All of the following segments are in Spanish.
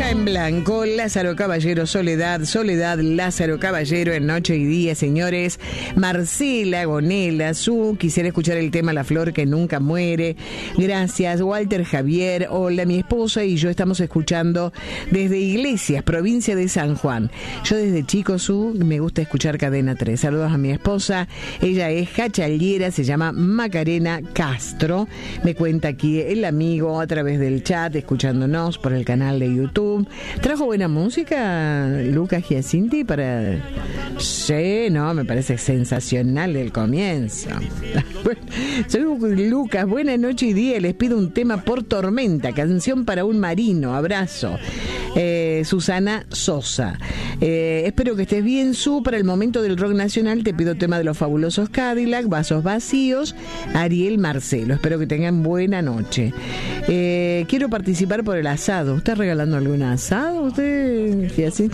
en blanco, Lázaro Caballero, Soledad, Lázaro Caballero en Noche y Día, señores. Marcela Gonela, quisiera escuchar el tema La Flor que Nunca Muere. Gracias, Walter Javier. Hola, mi esposa y yo estamos escuchando desde Iglesias, provincia de San Juan. Yo desde chico, me gusta escuchar Cadena 3. Saludos a mi esposa. Ella es jachallera, se llama Macarena Castro. Me cuenta aquí el amigo a través del chat, escuchándonos por el canal de YouTube. ¿Trajo buena música Lucas Giacinti para...? Sí, no, me parece sensacional el comienzo. Soy Lucas, buena noche y día. Les pido un tema por Tormenta, canción para un marino. Abrazo. Susana Sosa. Espero que estés bien, para el momento del rock nacional te pido tema de los Fabulosos Cadillac, Vasos Vacíos, Ariel Marcelo. Espero que tengan buena noche. Quiero participar por el asado. ¿Está regalando algún asado usted? ¿Y así?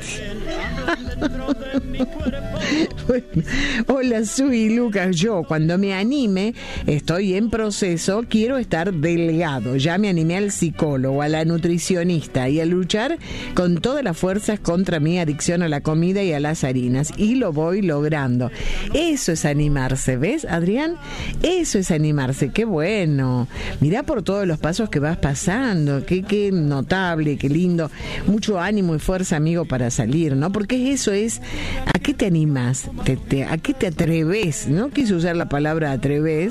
Bueno, hola, soy Lucas. Yo, cuando me anime, estoy en proceso, quiero estar delgado. Ya me animé al psicólogo, a la nutricionista y a luchar con todas las fuerzas contra mi adicción a la comida y a las harinas. Y lo voy logrando. Eso es animarse, ¿ves, Adrián? Eso es animarse. Qué bueno. Mirá por todos los pasos que vas pasando. Qué notable, qué lindo. Mucho ánimo y fuerza, amigo, para salir, ¿no? Porque eso es, ¿a qué te animas? ¿A qué te atreves? No quise usar la palabra atrever,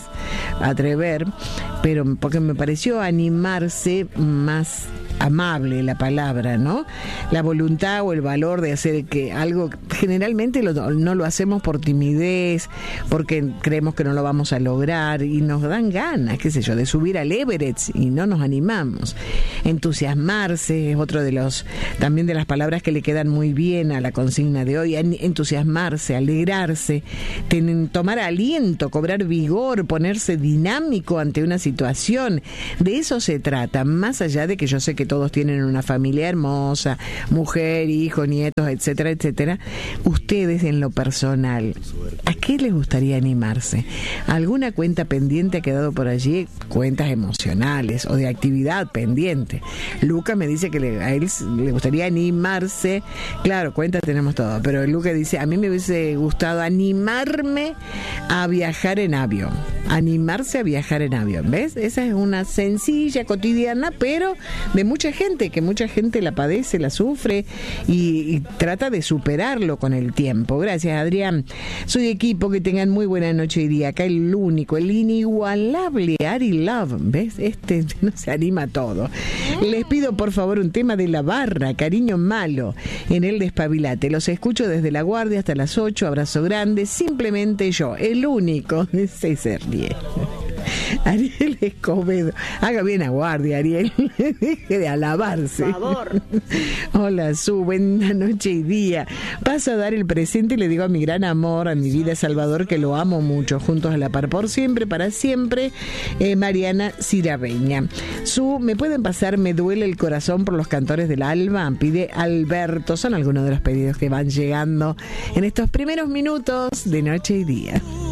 pero porque me pareció animarse más amable la palabra, ¿no? La voluntad o el valor de hacer que algo, generalmente no lo hacemos por timidez, porque creemos que no lo vamos a lograr y nos dan ganas, qué sé yo, de subir al Everest y no nos animamos. Entusiasmarse es otro también de las palabras que le quedan muy bien a la consigna de hoy. Entusiasmarse, alegrarse, tomar aliento, cobrar vigor, ponerse dinámico ante una situación. De eso se trata, más allá de que yo sé que todos tienen una familia hermosa, mujer, hijo, nietos, etcétera, etcétera. Ustedes en lo personal, ¿a qué les gustaría animarse? ¿Alguna cuenta pendiente ha quedado por allí? Cuentas emocionales o de actividad pendiente. Luca me dice que a él le gustaría animarse. Claro, cuentas tenemos todo, pero Luca dice, a mí me hubiese gustado animarme a viajar en avión. Animarse a viajar en avión, ¿ves? Esa es una sencilla, cotidiana, pero de mucha gente, que mucha gente la padece, la sufre y trata de superarlo con el tiempo. Gracias, Adrián. Soy equipo, que tengan muy buena noche y día. Acá el único, el inigualable Ari Love, ¿ves? No se anima a todo. Les pido por favor un tema de La Barra, Cariño Malo, en el Despabilate. Los escucho desde La Guardia hasta las 8. Abrazo grande. Simplemente yo, el único. Se ríe. Ariel Escobedo. Haga bien a guardia, Ariel. Deje de alabarse. Por favor. Hola, buena noche y día. Paso a dar el presente y le digo a mi gran amor, a mi vida Salvador, que lo amo mucho. Juntos a la par por siempre, para siempre. Mariana Cirabeña. ¿Me pueden pasar Me duele el corazón por los cantores del alba? Pide Alberto. Son algunos de los pedidos que van llegando en estos primeros minutos de Noche y Día.